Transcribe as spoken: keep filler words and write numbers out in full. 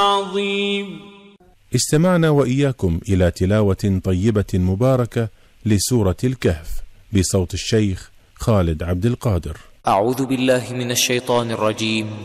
عظيم. استمعنا وإياكم إلى تلاوة طيبة مباركة لسورة الكهف بصوت الشيخ خالد عبد القادر. أعوذ بالله من الشيطان الرجيم.